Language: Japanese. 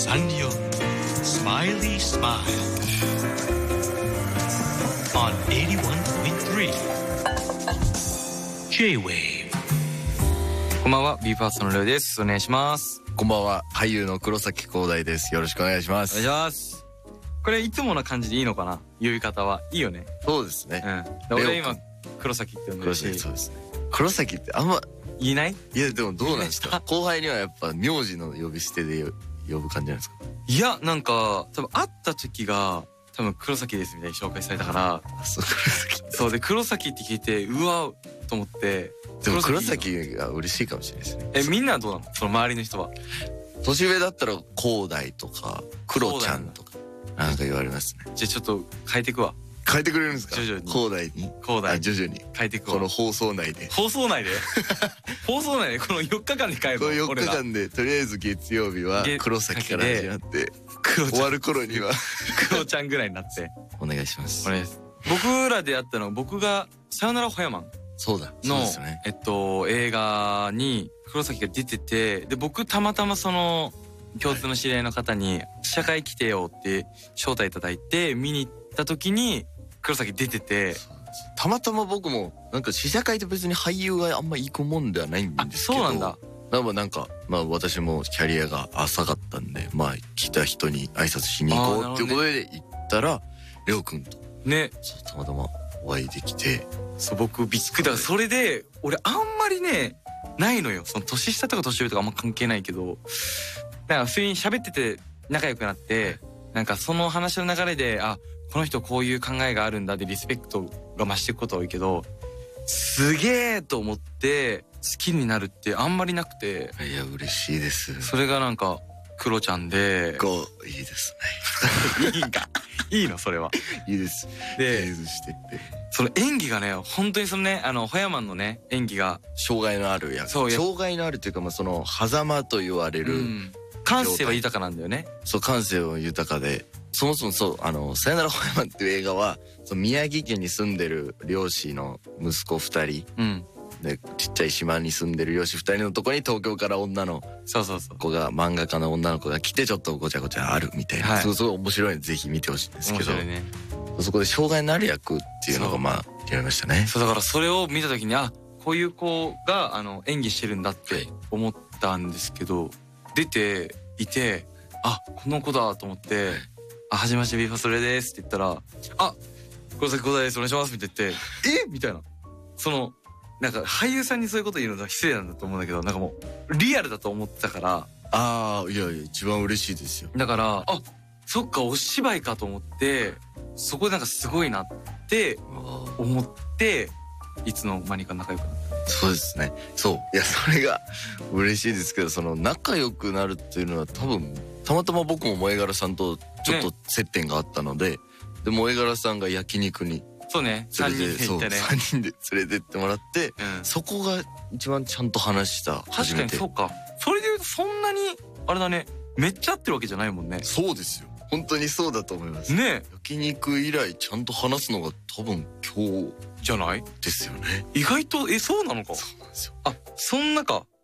サンリオスマイリースマイル on 81.3 J-Wave。 こんばんは、BE:FIRST のレオです。お願いします。 こんばんは、俳優の黒崎光大です。よろしくお願いします。 お願いします。これいつもの感じでいいのかな、言い方はいいよね。 そうですね。 俺今黒崎って呼んでるし。 そうですね。黒崎ってあんま言えない？ いやでもどうなんですか。後輩にはやっぱ名字の呼び捨てで呼ぶ感じなんですか。 いや、なんか多分会った時が多分黒崎ですみたいに紹介されたから、 そう黒崎。 そうで黒崎って聞いてうわと思って。 でも黒崎が嬉しいかもしれないですね。みんなはどうなの？その周りの人は。 年上だったら光大とか黒ちゃんとかなんか言われますね。 じゃあちょっと変えていくわ。 変えてくれるんですか。 徐々に広大に。徐々に変えていくわ。 この放送内で。 放送内でこの4日間で変えるの。 この4日間でとりあえず月曜日は黒崎から始まって終わる頃には黒ちゃんぐらいになってお願いします。 僕らでやったの、僕がさよならホヤマンの映画に黒崎が出てて、で僕たまたまその共通の知り合いの方に試写会来てよって招待いただいて見に行った時に黒崎出てて、 たまたま僕もなんか試写会って別に俳優があんま行くもんではないんですけど、 そうなんだ。 なんか私もキャリアが浅かったんで、来た人に挨拶しに行こうっていうことで行ったらレオくんとね、たまたまお会いできて、 そう僕びっくりだ。それで俺あんまりねないのよ、その年下とか年上とかあんま関係ないけど、なんか普通に喋ってて仲良くなって、なんかその話の流れでこの人こういう考えがあるんだでリスペクトが増していくことは多いけど、すげえと思って好きになるってあんまりなくて。 いや嬉しいです。 それがなんかクロちゃんでいいですねいいんかいいのそれは。 いいです。 でしてってその演技がね、本当にそのね、ホヤマンのね演技が障害のある役。障害のあるというかその狭間と言われる、 感性は豊かなんだよね。 そう、感性は豊かで、そもそもさよならホヤマンっていう映画は宮城県に住んでる漁師の息子2人、でちっちゃい島に住んでる漁師2人のとこに東京から女の子が、漫画家の女の子が来てちょっとごちゃごちゃあるみたいな、すごい面白いのでぜひ見てほしいんですけど、そこで障害のある役っていうのがやりましたね。 そうだからそれを見た時にこういう子が演技してるんだって思ったんですけど、出ていてこの子だと思って「はじめましてBE:FIRSTレです」って言ったら「黒崎光大ですお願いします」って言って「えみたいな。そのなんか俳優さんにそういうこと言うのは失礼なんだと思うんだけど、なんかもうリアルだと思ってたから。 いや一番嬉しいですよ。 だからそっかお芝居かと思って、そこでなんかすごいなって思っていつの間にか仲良くなった。 そうですね。いやそれが嬉しいですけど、その仲良くなるっていうのは多分たまたま僕も萌え柄さんとちょっと接点があったので、で萌え柄さんが焼肉にそうね3人で行ってね、 3人で連れてってもらって、そこが一番ちゃんと話した初めて。 確かにそうか。それで言うとそんなにあれだね、めっちゃ合ってるわけじゃないもんね。 そうですよ、本当にそうだと思いますね。 焼肉以来ちゃんと話すのが多分今日じゃないですよね。 意外とそうなのか。 そうなんですよ。 そんなか。